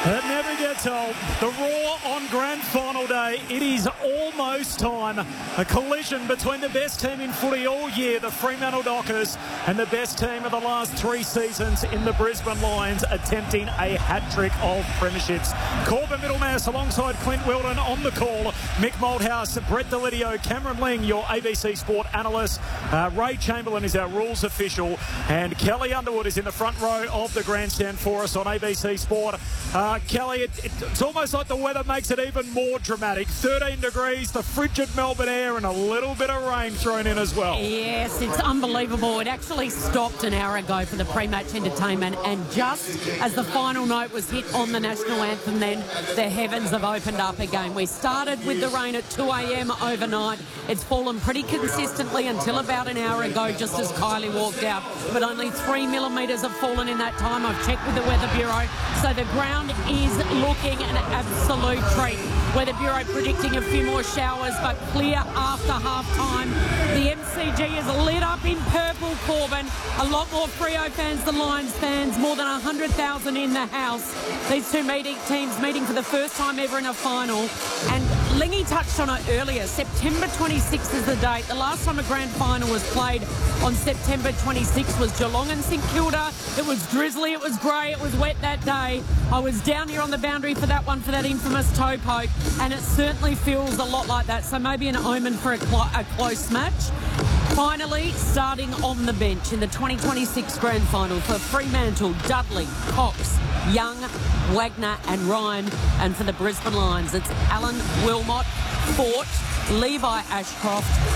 It never gets old. The Roar on grand final day. It is almost time. A collision between the best team in footy all year, the Fremantle Dockers, and the best team of the last 3 seasons in the Brisbane Lions, attempting a hat-trick of premierships. Corbin Middlemass alongside Clint Wilden on the call. Mick Malthouse, Brett Delidio, Cameron Ling, your ABC Sport analyst. Ray Chamberlain is our rules official. And Kelly Underwood is in the front row of the grandstand for us on ABC Sport. Kelly, it's almost like the weather makes it even more dramatic. 13 degrees, the frigid Melbourne air, and a little bit of rain thrown in as well. Yes, it's unbelievable. It actually stopped an hour ago for the pre-match entertainment, and just as the final note was hit on the national anthem, then the heavens have opened up again. We started with the rain at 2 a.m. overnight. It's fallen pretty consistently until about an hour ago, just as Kylie walked out, but only 3 millimetres have fallen in that time. I've checked with the Weather Bureau, so the ground is looking an absolute treat. Weather Bureau predicting a few more showers, but clear after half-time. The MCG is lit up in purple, Corbin. A lot more Freo fans than Lions fans, more than 100,000 in the house. These two teams meeting for the first time ever in a final. And Lingy touched on it earlier. September 26th is the date. The last time a grand final was played on September 26th was Geelong and St Kilda. It was drizzly, it was grey, it was wet that day. I was down here on the boundary for that one, for that infamous toe poke, and it certainly feels a lot like that. So maybe an omen for a close match. Finally, starting on the bench in the 2026 grand final for Fremantle, Dudley, Cox, Young, Wagner and Ryan. And for the Brisbane Lions, it's Alan Wilmot, Fort, Levi Ashcroft,